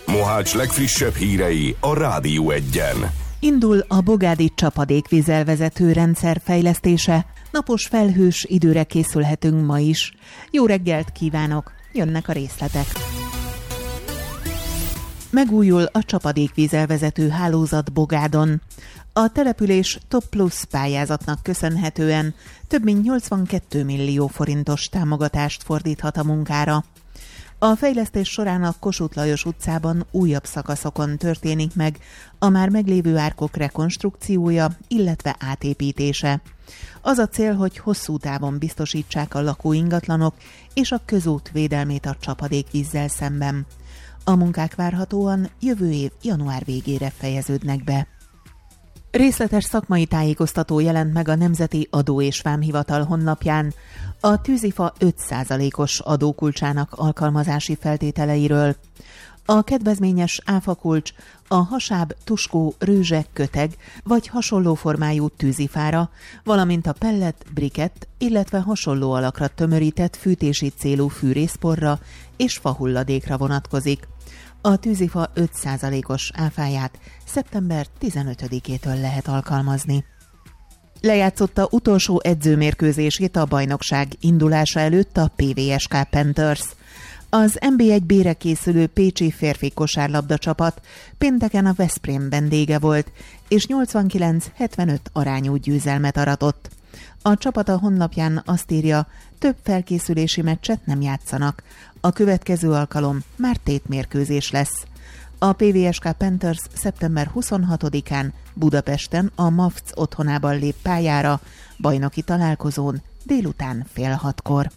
Mohács legfrissebb hírei a Rádió Egyen. Indul a Bogádi csapadékvízelvezető rendszer fejlesztése. Napos felhős időre készülhetünk ma is. Jó reggelt kívánok! Jönnek a részletek. Megújul a csapadékvízelvezető hálózat Bogádon. A település Top Plus pályázatnak köszönhetően több mint 82 millió forintos támogatást fordíthat a munkára. A fejlesztés során a Kossuth Lajos utcában újabb szakaszokon történik meg a már meglévő árkok rekonstrukciója, illetve átépítése. Az a cél, hogy hosszú távon biztosítsák a lakóingatlanok és a közút védelmét a csapadékvízzel szemben. A munkák várhatóan jövő év január végére fejeződnek be. Részletes szakmai tájékoztató jelent meg a Nemzeti Adó- és Vámhivatal honlapján a tűzifa 5%-os adókulcsának alkalmazási feltételeiről. A kedvezményes áfakulcs a hasáb, tuskó, rőzsek, köteg vagy hasonló formájú tűzifára, valamint a pellet, brikett, illetve hasonló alakra tömörített fűtési célú fűrészporra és fahulladékra vonatkozik. A tűzifa 5%-os áfáját szeptember 15-től lehet alkalmazni. Lejátszotta utolsó edzőmérkőzését a bajnokság indulása előtt a PVSK Panthers. Az NB1-B-re készülő pécsi férfi kosárlabda csapat pénteken a Veszprém vendége volt, és 89-75 arányú győzelmet aratott. A csapat a honlapján azt írja, több felkészülési meccset nem játszanak. A következő alkalom már tétmérkőzés lesz. A PVSK Panthers szeptember 26-án Budapesten a MAFC otthonában lép pályára, bajnoki találkozón délután 5:30.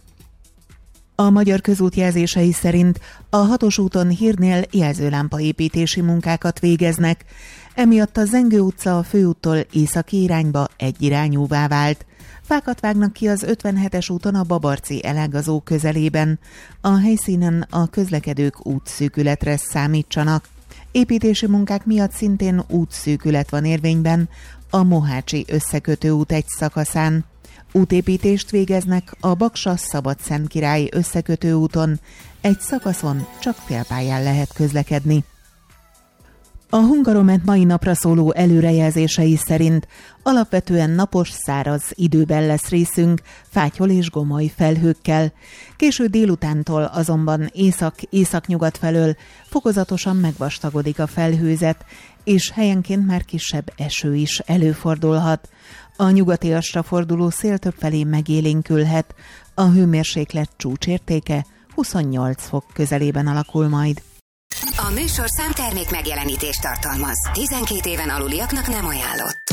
A Magyar Közút jelzései szerint a 6-os úton Hírnél jelzőlámpaépítési munkákat végeznek, emiatt a Zengő utca a főúttól északi irányba egyirányúvá vált. Fákat vágnak ki az 57-es úton a Babarci elágazó közelében. A helyszínen a közlekedők útszűkületre számítsanak. Építési munkák miatt szintén útszűkület van érvényben a Mohácsi összekötő út egy szakaszán. Útépítést végeznek a Baksa-Szabadszentkirály összekötő úton, egy szakaszon csak félpályán lehet közlekedni. A Hungaromet mai napra szóló előrejelzései szerint alapvetően napos, száraz időben lesz részünk, fátyol és gomoly felhőkkel. Késő délutántól azonban észak-északnyugat felől fokozatosan megvastagodik a felhőzet, és helyenként már kisebb eső is előfordulhat. A nyugatiasra forduló szél többfelé megélénkülhet, a hőmérséklet csúcsértéke 28 fok közelében alakul majd. A műsorszám termék megjelenítést tartalmaz. 12 éven aluliaknak nem ajánlott.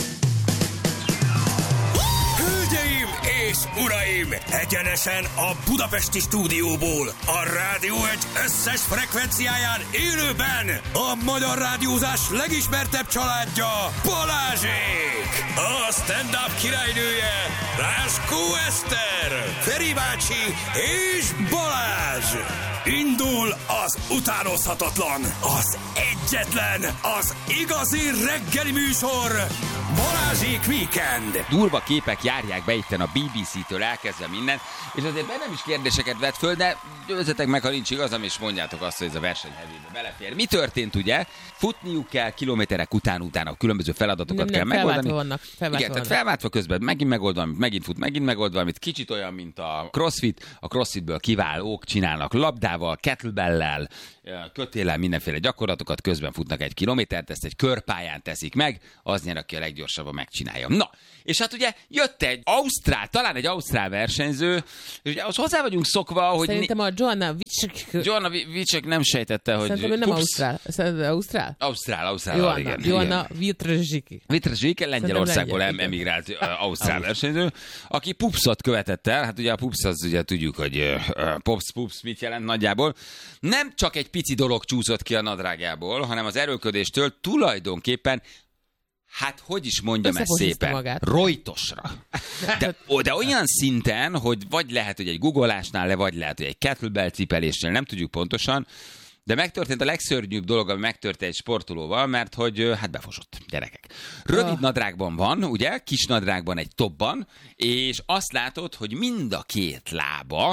Hölgyeim és uraim! Egyenesen a budapesti stúdióból, a Rádió Egy összes frekvenciáján élőben a magyar rádiózás legismertebb családja, Balázsék! A stand-up királynője, Ráskó Eszter, Feri bácsi és Balázs! Indul az utánozhatatlan, az egyetlen, az igazi reggeli műsor, Balázsék Weekend! Durva képek járják be itten a BBC-től elkezdve minden, és azért bennem is kérdéseket vett föl, de győzzetek meg, ha nincs igazam, és mondjátok azt, hogy ez a versenyhevébe belefér. Mi történt, ugye? Futniuk kell kilométerek utána különböző feladatokat kell megoldani. Igen, tehát felváltva közben megint megold valamit, megint fut, megint megold valamit. Kicsit olyan, mint a crossfit. A crossfitből kiválók csinálnak labdával, kettlebell-lel, kötéllel, mindenféle gyakorlatokat, közben futnak egy kilométert, ezt egy körpályán teszik meg, az nyer, aki a leggyorsabban megcsinálja. Na, és hát ugye jött egy talán egy ausztrál versenyző, és ugye ahhoz hozzá vagyunk szokva, hogy... Szerintem a Joanna Wiczek nem sejtette, hogy... Szerintem nem ausztrál. Ausztrál? Ausztrál, igen. Joanna Wiczek, Lengyelországból emigrált ausztrál versenyző, aki pupszot követett el, hát ugye a pups az ugye tudjuk, hogy pups mit jelent nagyjából. Nem csak egy pici dolog csúszott ki a nadrágjából, hanem az erőlködéstől tulajdonképpen, hát hogy is mondjam ezt szépen, magát. Rojtosra. De olyan szinten, hogy vagy lehet, hogy egy googolásnál, vagy lehet, hogy egy kettlebell cipelésnél, nem tudjuk pontosan, de megtörtént a legszörnyűbb dolog, ami megtörtént egy sportolóval, mert hogy hát befosott, gyerekek. Rövid nadrágban van, ugye, kis nadrágban egy topban, és azt látod, hogy mind a két lába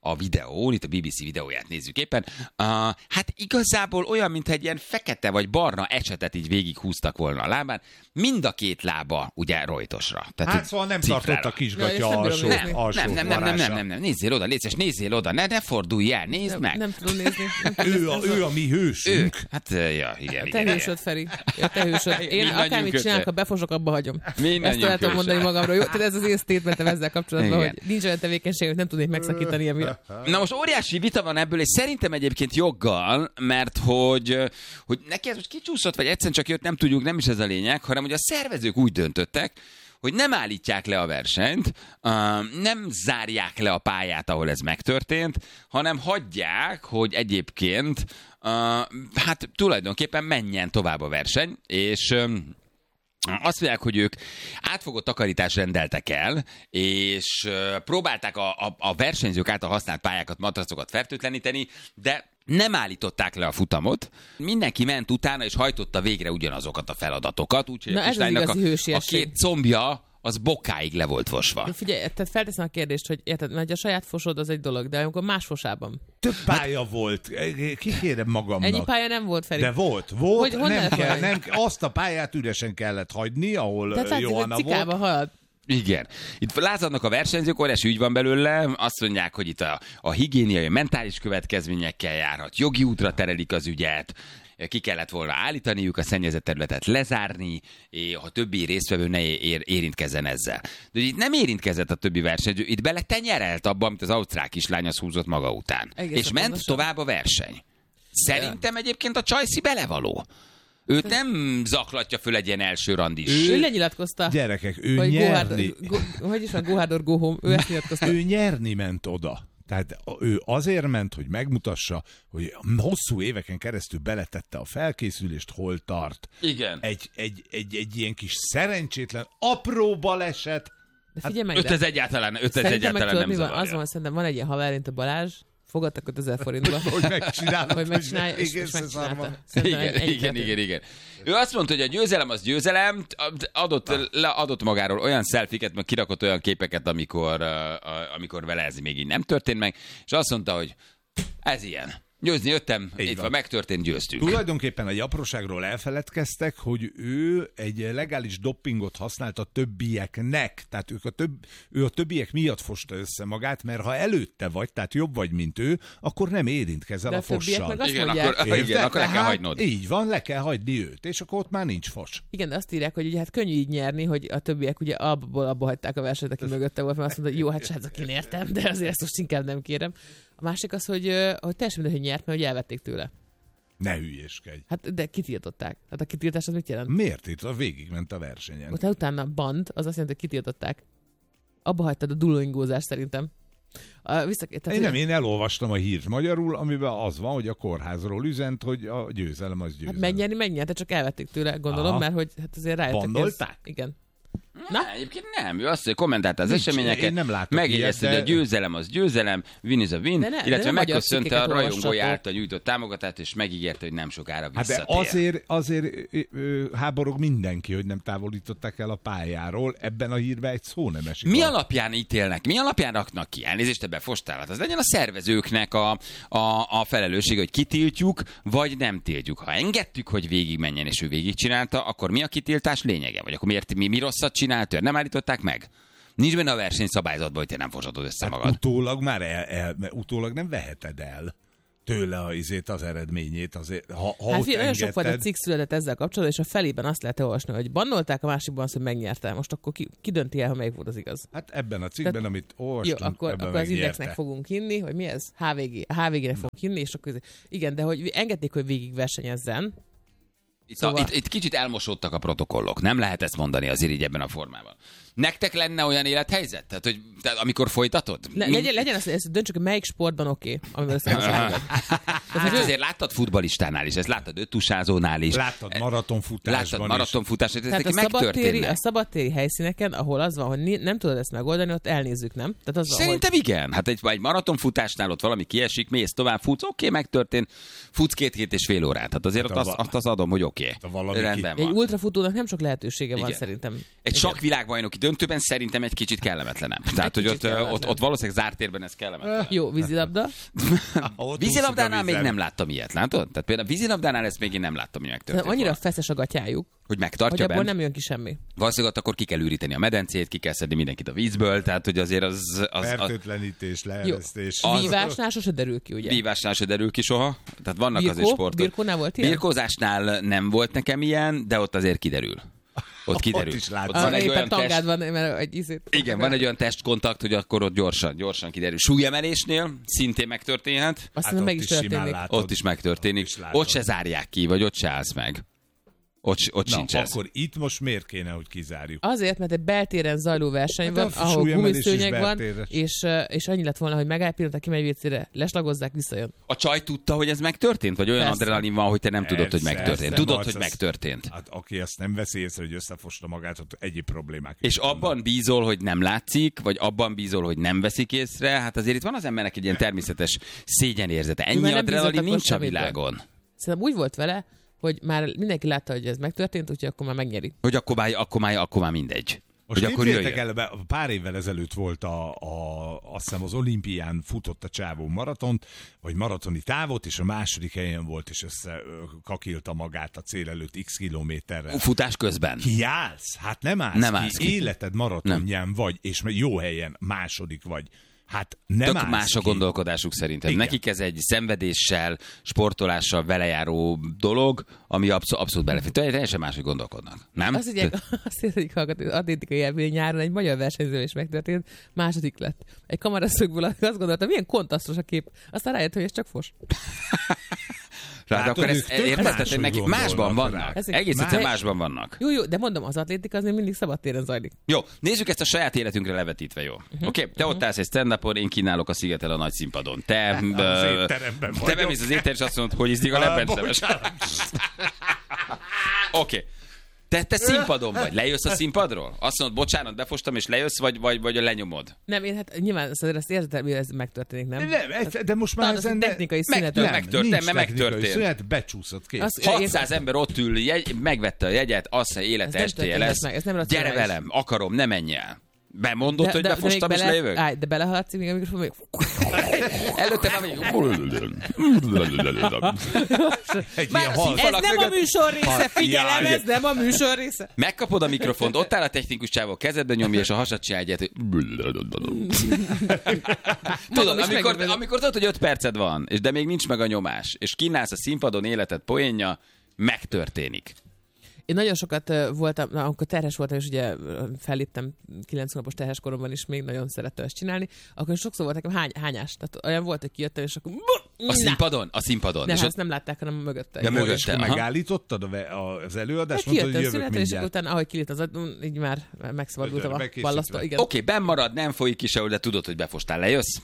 a videón, itt a BBC videóját nézzük éppen, hát igazából olyan, mintha egy ilyen fekete vagy barna ecsetet így végighúztak volna a lábán, mind a két lába ugye rojtosra. Tehát hát szóval nem tartott a kisgatya alsó nem, nézzél oda, légy szíves, nézzél oda, ne fordulj el, nézd meg. Nem tudom nézni. Ő a mi hősünk. Hát, ja, igen. Te hősöd, Feri. Te hősöd. Én akármit csinálok, ha befosok, abba hagyom. Ezt tudom mondani magamról. Jó? Tehát ez az én statementem ezzel kapcsolatban, hogy nincs olyan tevékenység, hogy nem tudnék megszakítani emiatt. Na most óriási vita van ebből, és szerintem egyébként joggal, mert hogy neki ez most kicsúszott, vagy egyszerűen csak jött, nem tudjuk, nem is ez a lényeg, hanem hogy a szervezők úgy döntöttek, hogy nem állítják le a versenyt, nem zárják le a pályát, ahol ez megtörtént, hanem hagyják, hogy egyébként hát tulajdonképpen menjen tovább a verseny, és azt mondják, hogy ők átfogó takarítást rendeltek el, és próbálták a versenyzők által használt pályákat, matracokat fertőtleníteni, de nem állították le a futamot. Mindenki ment utána, és hajtotta végre ugyanazokat a feladatokat, úgyhogy a kislánynak a két combja az bokáig le volt fosva. Figyelj, tehát felteszem a kérdést, hogy érted, mert a saját fosod az egy dolog, de amikor más fosában. Több pálya volt. Kikérem magamnak. Ennyi pálya nem volt, Feri. De volt. Hogy, nem, azt a pályát üresen kellett hagyni, ahol Johanna volt. Halad. Igen. Itt lázadnak a versenyzők, óriási ügy van belőle, azt mondják, hogy itt a higiéniai, mentális következményekkel járhat, jogi útra terelik az ügyet, ki kellett volna állítaniuk, a szennyezett területet lezárni, ha többi résztvevő ne érintkezzen ezzel. De itt nem érintkezett a többi versenyző, itt bele tenyerelt abba, amit az ausztrál kislány az húzott maga után. Egészen és ment pontosan. tovább a verseny. Szerintem egyébként a Csajci belevaló. Őt nem zaklatja föl egy ilyen első randis. Ő lenyilatkozta. Gyerekek, ő nyerni. Hogy is van, go hard or go home. Ő ezt nyilatkozta. Ő nyerni ment oda. Tehát ő azért ment, hogy megmutassa, hogy hosszú éveken keresztül beletette a felkészülést, hol tart. Igen. Egy ilyen kis szerencsétlen, apró baleset. De figyelj meg, 5 egyáltalán nem zavarja. Az van, szerintem van egy ilyen haver, mint a Balázs, fogadtak 5000 forintba. Hogy megcsinálta. Hogy megcsinálja, és megcsinálta. Igen. Ő azt mondta, hogy a győzelem az győzelem, adott magáról olyan szelfiket, meg kirakott olyan képeket, amikor vele ez még így nem történt meg, és azt mondta, hogy ez ilyen. Győzni jöttem, itt van, megtörtént, győztünk. Tulajdonképpen egy apróságról elfeledkeztek, hogy ő egy legális doppingot használt a többieknek. Tehát ő a többiek miatt fosta össze magát, mert ha előtte vagy, tehát jobb vagy, mint ő, akkor nem érintkezel a fossal. Igen, akkor le kell hagynod. Így van, le kell hagyni őt, és akkor ott már nincs fos. Igen, de azt írják, hogy ugye hát könnyű így nyerni, hogy a többiek ugye abba hagyták a versenyt, aki mögötte volt, mert azt mondta, hogy jó, hát srácok, én értem, de azért ezt most inkább nem kérem. A másik az, hogy teljesen mindegy, hogy nyert, mert hogy elvették tőle. Ne hülyéskedj. Hát de kitiltották. Hát a kitiltás az mit jelent? Miért itt? Végigment a versenyen. Utána band, az azt jelenti, hogy kitiltották. Abba hagytad a dullóingózást szerintem. Én elolvastam a hírt magyarul, amiben az van, hogy a kórházról üzent, hogy a győzelem az győzelem. Hát megnyerte, csak elvették tőle, gondolom, aha, mert hogy hát azért rájöttek. Bandolták? Igen. Na? Egyébként nem, ő azt, hogy kommentálta az eseményeket, megjegyezte, hogy a győzelem az győzelem, win is a win, illetve megköszönte a rajongói által nyújtott támogatást, és megígérte, hogy nem sokára visszatér. Hát de azért háborog mindenki, hogy nem távolították el a pályáról, ebben a hírben egy szó nem esik. Mi alapján ítélnek, mi alapján raknak ki? Elnézést, ebben fostállat. Az legyen a szervezőknek a felelősség, hogy kitiltjuk, vagy nem tiltjuk. Ha engedtük, hogy végigmenjen, és ő végigcsinálta, akkor mi a kitiltás lényege? Vagy akkor mi rosszat csinált? Nem állították meg? Nincs benne a versenyszabályzatban, hogy te nem fosatod össze magad. Utólag már utólag nem veheted el tőle az eredményét. Azért, ha hát nagyon sok fajta cikk született ezzel kapcsolatban, és a felében azt lehet olvasni, hogy bannolták, a másikban azt, hogy megnyerte. Most akkor ki dönti el, ha melyik volt az igaz? Hát ebben a cikkben, tehát, amit olvastunk, jó, akkor az Indexnek fogunk hinni, hogy mi ez? HVG-nek fogunk hinni, és akkor igen, de hogy engedték, hogy végig versenyezzen. Itt kicsit elmosódtak a protokollok. Nem lehet ezt mondani azért így ebben a formában. Nektek lenne olyan élethelyzet? Tehát amikor folytatod? Legyen azt, döntsük, hogy melyik sportban oké, amivel összehozzállod. Hát azért láttad futballistánál is, ezt láttad öttusázónál is. Láttad maratonfutásban is. Tehát a szabadtéri helyszíneken, ahol az van, hogy nem tudod ezt megoldani, ott elnézzük, nem? Tehát az szerintem van, igen. Hát egy maratonfutásnál ott valami kiesik, mész tovább, futsz, oké, megtörtént, futsz 2,5 órát. Hát azért azt adom, hogy oké. oké. Valami Rendben Egy van. ultrafutónak nem sok lehetősége van Igen. szerintem. Egy sakvilágbajnoki döntőben szerintem egy kicsit kellemetlenebb. Tehát, hogy kicsit kellemetlen. ott valószínűleg zárt térben ez kellemetlen. Jó, vízilabda. Vízilabdánál még nem láttam ilyet, látod? Tehát például vízilabdánál ezt még én nem láttam, hogy megtörtént. Annyira volna. feszes a gatyájuk, Hogy hogy megtartja abból bent. nem jön ki semmi. Valószínűleg ott akkor ki kell üríteni a medencét, ki kell szedni mindenkit a vízből, tehát hogy azért az Fertőtlenítés, leeresztés. Vívásnál sose derül ki, ugye? vívásnál se derül ki soha. Tehát vannak azért sportok. Birkónál volt ilyen? Birkózásnál nem volt nekem ilyen, de ott azért kiderül. Ott kiderül. is látszik. Ott van egy olyan Tangád van, mert egy izét. Igen, van egy olyan testkontakt, hogy akkor ott gyorsan kiderül. Súlyemelésnél szintén megtörténhet. Azt Hát mondom, meg ott is is simán történik. látod. Ott is megtörténik. Ott is látod. Ott se zárják ki, vagy ott se állsz meg. Ott Na, sincs ez. akkor itt most miért kéne, hogy kizárjuk? Azért, mert egy beltéren zajló verseny van, Hát a ahol súlyemelés is gumiszőnyeg van, beltéres. és annyi lett volna, hogy megáll pillanat, kimegy vécére, leslagozzák, visszajön. A csaj tudta, hogy ez megtörtént? Vagy olyan Persze. adrenalin van, hogy te nem tudod, hogy Persze, megtörtént? persze, Tudod, Marc, hogy az- megtörtént. Hát aki ezt nem veszi észre, hogy összefosta magát, ott egyéb problémák. És is vannak. abban bízol, hogy nem látszik, vagy abban bízol, hogy nem veszik észre. Hát azért itt van az embernek egy ilyen természetes szégyenérzete. Ennyi Már nem adrenalin bízott nincs a akkor semmiből. világon. Szerintem úgy volt vele, hogy már mindenki látta, hogy ez megtörtént, úgyhogy akkor már megnyeri. Hogy akkor már mindegy. Most hogy akkor képzeljétek jöjjön. el, pár évvel ezelőtt volt azt hiszem az olimpián futott a csávó maratont, vagy maratoni távot, és a második helyen volt, és összekakilta magát a cél előtt x kilométerrel. Futás közben. Kiállsz? Hát nem állsz Nem ki. állsz ki. Életed maratonján vagy, és jó helyen második vagy. Hát nem Tök állsz más a ki. gondolkodásuk szerintem. Igen. Nekik ez egy szenvedéssel, sportolással velejáró dolog, ami abszolút belefér. Teljesen máshogy gondolkodnak. Nem? Azt mondják, azt érzik hallgatni, az atlétikai élmény nyáron egy magyar versenyző is megtörtént, második lett. Egy kameraszögből azt gondoltam, milyen kontrasztos a kép. Aztán rájött, hogy ez csak fos. Tehát Látod, akkor ők ezt tök érted, máshogy nekik gondolnak másban rá. vannak. Ezek Egész egyszerűen más- másban vannak. Jó, de mondom, az atlétika az még mindig szabadtéren zajlik. Jó, nézzük ezt a saját életünkre levetítve, jó? Oké, te ott állsz egy stand-upon, én kínálok a Szigetel a nagy színpadon. Te étteremben te vagyok. bemész az étterembe, és azt mondod, hogy ízlik a lebbencsleves. Oké. Te színpadon vagy, lejössz a színpadról? Azt mondod, bocsánat, befostam, és lejössz, vagy lenyomod? Nem, én hát nyilván ezt érted, hogy ez megtörténik, nem? De most már Talán az egy technikai szünet. megtörtént, nincs mert technikai megtörtént. Szünet, becsúszott ki. Azt- 600 ember ott ül, megvette a jegyet, azt mondja, Ez élete nem estéje történhet lesz. meg, ez nem Gyere racionális. velem, akarom, ne menj el. Bemondod, hogy befostam, és lejövök? De belehaladsz még a mikrofon, még... Előtte már még... Egy Már ilyen a hal. színfalak Ez nem a mögött- műsor része, figyelem, Ja, ez nem a műsor része. Megkapod a mikrofont, ott áll a technikus csávó, kezedbe nyomja, és a hasad csinálja egyet, hogy... Tudod, is amikor megörülök. tudod, hogy 5 perced van, de még nincs meg a nyomás, és kínálsz a színpadon életed poénja, megtörténik. Én nagyon sokat voltam, amikor terhes voltam, és ugye felléptem 9 hónapos terhes koromban is, még nagyon szerettem ezt csinálni, akkor sokszor volt nekem hányás. Tehát olyan volt, hogy kijöttem, és akkor... A színpadon? A színpadon. Nem, És hát ott- ezt nem látták, hanem mögötte. Ja, Igen. mögötte. És akkor aha. megállítottad az előadást, Hát mondtad, kijöttem hogy jövök szünetre, és akkor mindjárt. utána, ahogy kilít az így már megszabadultam a Bekészítve. ballasztól. Igen. Oké, benn marad, nem folyik ki sehol, de tudod, hogy befostál. Lejössz?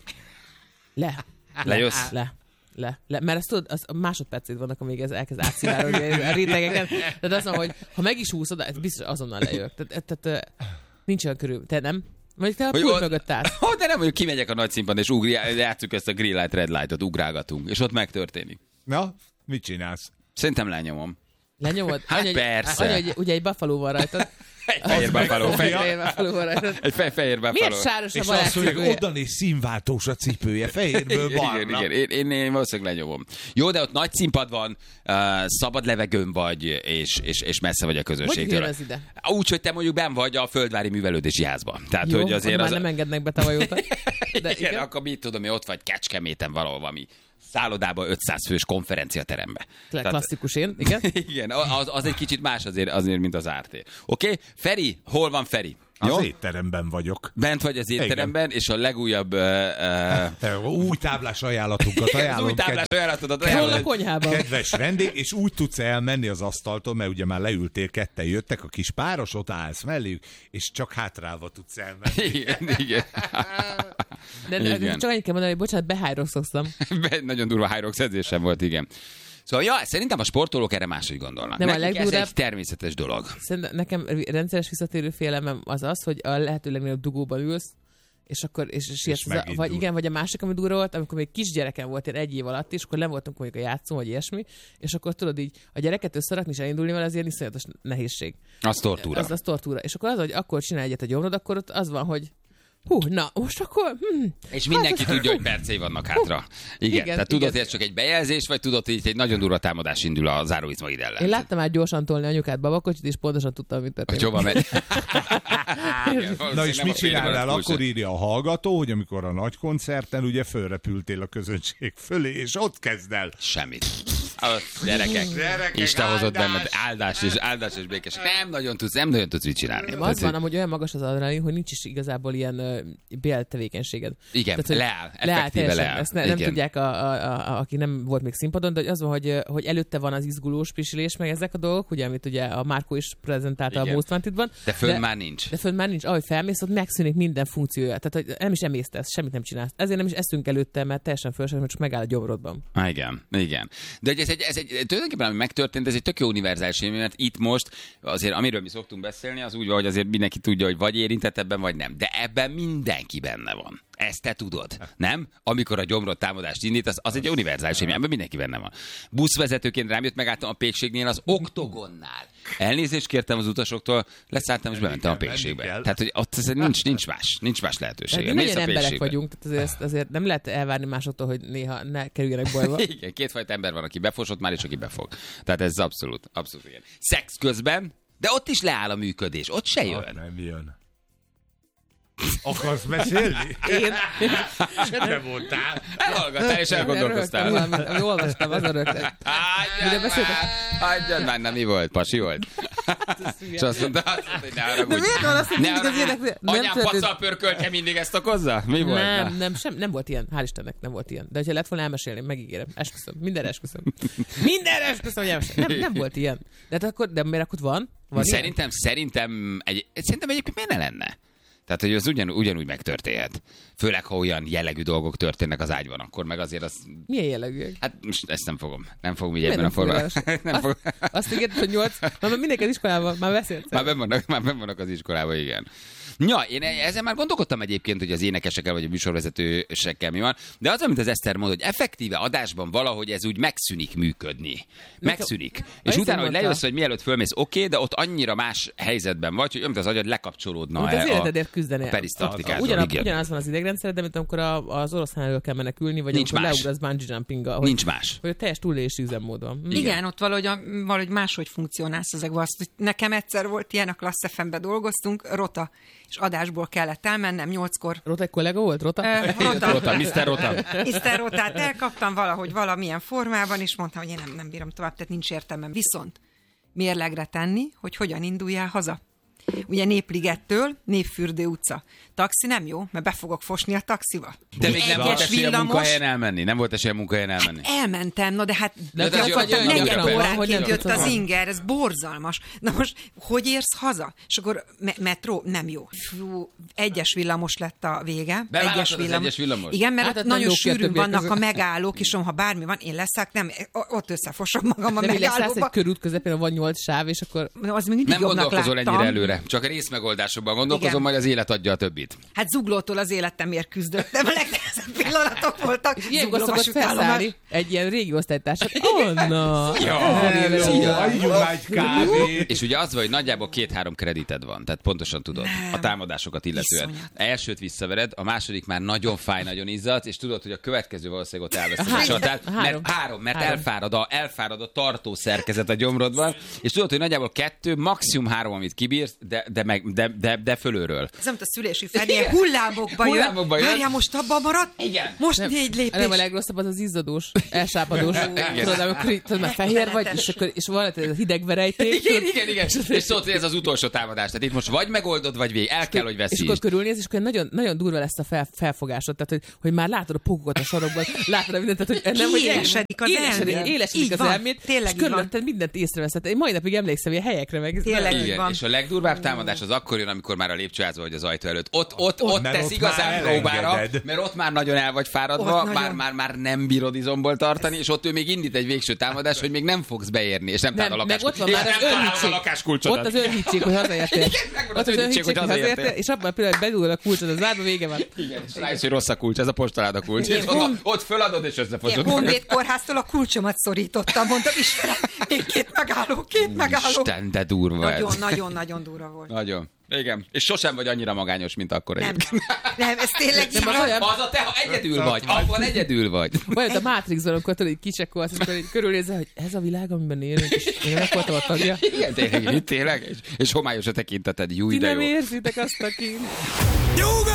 Lejössz? Lejössz? Le. Mert ezt tudod, az másodpercét vannak, amíg ez elkezd átszivárogni a rétegeken. Tehát azt mondom, hogy ha meg is úszod, ez biztos azonnal lejövök. Tehát nincs olyan körül. Te nem? Vagy te a pult mögött állsz. De nem, hogy kimegyek a nagy színpadon, és játsszuk ezt a green light, red lightot, ugrálgatunk, és ott megtörténik. Na, mit csinálsz? Szerintem lenyomom. Lenyomod? Hát persze. Anya, ugye egy buffalo van rajtad. Egy fehér buffalo, Fehér buffalo van rajtad. egy fehér buffalo. Miért sáros a És azt mondják, barátcipője? oda néz színváltós a cipője, fehérből barna. Igen. Én valószínűleg lenyomom. Jó, de ott nagy színpad van, szabad levegőn vagy, és messze vagy a Hogy közönségtől. jön ez ide? Úgy, hogy te mondjuk benn vagy a Földvári Művelődési Házban. Tehát, Jó, hogy azért már az... nem engednek be tavaly óta. De igen, akkor mit tudom, hogy ott vagy Kecskeméten valahol valami szállodában 500 fős konferenciaterembe. Klasszikus én, igen. Igen, az egy kicsit más azért mint az ártér. Oké? Feri, hol van Feri? Jó? Az étteremben vagyok. Bent vagy az étteremben, és a legújabb... Új táblás ajánlatunkat az ajánlom. új táblás ajánlatodat Hol a ajánlom. konyhában? Kedves vendég, és úgy tudsz elmenni az asztaltól, mert ugye már leültél, ketten jöttek, a kis páros, ott állsz melléjük, és csak hátrálva tudsz elmenni. Igen. De Igen. csak annyit kell mondani, hogy bocsánat, behájrokszoztam. Nagyon durva Hyrox edzésem volt, igen. Szóval, ja, szerintem a sportolók erre máshogy gondolnak. Nem, a Nekik ez legdurvább- egy természetes dolog. Szerintem nekem rendszeres visszatérő félelmem az az, hogy a lehető legnagyobb dugóban ülsz, és akkor vagy a másik, ami durva volt, amikor még kisgyerekem volt, én 1 év alatt, és akkor nem voltunk mondjuk a játszón, vagy ilyesmi, és akkor tudod így, a gyereket összerakni és elindulni vele, az ilyen iszonyatos nehézség. Az tortúra. Az tortúra. És akkor az, hogy akkor csinálj egyet a gyomrod, akkor ott az van, hogy na, most akkor... És mindenki tudja, hogy percei vannak hátra. Igen, tehát tudod, hogy ez csak egy bejelzés, vagy tudod, hogy egy nagyon durva támadás indul a záróizmaid ellen. Én láttam már gyorsan tolni anyukát babakocsit, és pontosan tudtam, mit történik. Hogy hova megy. Na és mit csinálnál? Akkor írja a hallgató, hogy amikor a nagy koncerten ugye fölrepültél a közönség fölé, és ott kezd el. Semmit. Gyerekek, Isten hozott benned áldás és békesség. Nem nagyon tudsz mit csinálni. Az van, amúgy olyan magas az adrenalin, hogy nincs is igazából ilyen béltevékenységed. Igen, tehát, leáll. Ezt nem tudják, aki nem volt még színpadon, de az van, hogy előtte van az izgulós pisilés, meg ezek a dolgok, ugye, amit ugye a Márkó is prezentálta a Most Wanted-ban. De fönt már nincs. Ahogy felmész, ott megszűnik minden funkciója. Tehát hogy nem is emésztesz, semmit nem csinálsz. Ezért nem is eszünk előtte, mert teljesen fölösleges, csak megáll a gyomrodban. Igen. De ez egy tulajdonképpen, ami megtörtént, ez egy tök jó univerzális élmény, mert itt most azért, amiről mi szoktunk beszélni, az úgy van, hogy azért mindenki tudja, hogy vagy érintett ebben, vagy nem. De ebben mindenki benne van. Ezt te tudod, nem? Amikor a gyomrod támadást indít, az egy univerzális élmény, ebben mindenki benne van. Buszvezetőként rám jött, megálltam a Pékségnél az Oktogonnál. Elnézést kértem az utasoktól, leszálltam és bementem a Pékségbe. Tehát, hogy ott nincs más lehetőség. De nagyon emberek vagyunk, tehát azért nem lehet elvárni másoktól, hogy néha ne kerüljenek bajba. Igen, kétfajta ember van, aki befosott már, és aki befog. Tehát ez abszolút igen. Szex közben, de ott is leáll a működés, ott se jön. Nem jön. Akarsz mesélni? Én? Semmi voltál. Elhallgattál és elgondolkoztál. Ami olvastam, az a rögtön. Hagyjad már, nem mi volt? Pasi volt? És azt mondta, hogy ne haragudj. De miért van azt, hogy mindig az ilyenek... Anyám pacal pörköltje mindig ezt okozza? Mi volt? Nem volt ilyen. Hál' Istennek nem volt ilyen. De ha lett volna, elmesélném, megígérem. Esküszöm. Mindenre esküszöm, hogy elmesélem. Nem volt ilyen. De miért akkor van? Szerintem egyébként miért ne lenne? Tehát, hogy az ugyanúgy megtörténhet. Főleg, ha olyan jellegű dolgok történnek az ágyban, akkor meg azért az... Milyen jellegű? Hát most ezt nem fogom így ebben a formában. Azt ígérted, hogy 8... Már mindenki az iskolában, már beszélsz. Már benn vannak az iskolában, igen. Ja, én ezen már gondolkodtam egyébként, hogy az énekesekkel vagy a műsorvezetősekkel mi van, de az, amit az Eszter mond, hogy effektíve adásban valahogy ez úgy megszűnik működni. Megszűnik. És utána, hogy lejössz, hogy mielőtt fölmész, oké, de ott annyira más helyzetben vagy, hogy az agyad lekapcsolódna az életedért küzdenél. Perisztaltikától. Ugyanaz van az idegrendszered, de mint amikor az oroszlán elől kell menekülni, vagy amikor leugrasz bungee jumpinggal. Nincs más. Hogy teljes túlélési üzemmód van. Igen, ott valahogy máshogy funkcionálsz ezekben. Nekem egyszer volt ilyen, a Klassz FM-ben dolgoztunk, rota, és adásból kellett elmennem 8-kor. Rota egy kollega volt? Rota, Mr. Rota. Mr. Rotát elkaptam valahogy valamilyen formában, és mondtam, hogy én nem bírom tovább, tehát nincs értelmem. Viszont mérlegre tenni, hogy hogyan induljál haza. Ugye Népligettől Népfürdő utca. Taxi nem jó, mert be fogok fosni a taxiba. De még nem volt esélye a munkahelyen elmenni? Nem volt esélye a munkahelyen elmenni? Elmentem, de hát gyakorlatilag negyed óránként jött az inger, ez borzalmas. Na most, hogy érsz haza? És akkor metró nem jó. Fú, egyes villamos lett a vége. Egyes villamos? Igen, mert hát nagyon sűrűn vannak a megállók, és ha bármi van, én leszek, nem, ott összefosom magam a megállóba. De egy körút közepén van 8 sáv, és akkor... Az még mindig jobbnak gondolkozol ennyire előre. Csak a részmegoldásokban gondolkozom, majd az élet adja a többit. Hát zuglótól az életemért küzdöttem, a legnehezebb pillanatok voltak. Ilyenkor szokott felszállni egy ilyen régi osztálytársat. Anna! És ugye az van, hogy nagyjából 2-3 kredited van, tehát pontosan tudod a támadásokat illetően. Elsőt visszavered, a második már nagyon fáj, nagyon izzadsz, és tudod, hogy a következő valószínűleg ott elveszed a csatát, mert elfárad a tartó szerkezet a gyomrodban, és tudod, hogy nagyjából 2, maximum 3, amit kibírsz, de fölülről. Ez nem a szülési Feri, hullámokba jön. Várjál, most abban marad? Igen. Most 4 lépés. Nem a legrosszabb az izzadós, elsápadós. Tudod, amikor már fehér vagy, és van egy hideg verejték. Igen. És szóval ez az utolsó támadás. Tehát itt most vagy megoldod, vagy végig. El kell, hogy veszítsd. És akkor körülnéz, és akkor nagyon, nagyon durva lesz a felfogásod. Tehát, hogy már látod a pókokat a sarokban, látod mindent, tehát, hogy nem, élesedik az elmét. Élesedik az elmét, és körülötted mindent észreveszed. Én mai napig emlékszem ilyen helyekre meg. Tényleg igen. És a legdurvább, legdurvább támadás az akkor jön, amikor már a lépcsőházban vagy az ajtó előtt. Ott tesz ott igazán már próbára, elengeded. mert ott már nagyon el vagy fáradva, már nem bírod izomból tartani, és ott ő még indít egy végső támadás, hogy még nem fogsz beérni, és nem talál a meg ott van már az lakáskulcsodat. Ott az önhitség, hogy hazaértél. Ott az önhitség, hogy hazaértél. És abban a pillanatban bedugod a kulcsot a zárba, vége van. Igen, és rájössz, hogy rossz a kulcs, ez a postaláda kulcs. És ott föladod, és összefoszod. Honvéd kórháztól a kulcsomat szorítottam, mondtam, Istenem, még két megálló. Isten, de durva ez. Nagyon durva volt. Nagyon. Igen. És sosem vagy annyira magányos, mint akkor egyébként. Nem, ez tényleg Nem, az olyan- Az a te, ha egyedül vagy, abban egyedül vagy. Olyan, a Matrixban, amikor tudod, így kicsekkolsz, amikor így körülnézel, hogy ez a világ, amiben élünk, és én meg voltam a tagja. Igen, tényleg. És homályos a tekinteted, Ti júj, de nem jó. érzitek azt a kint.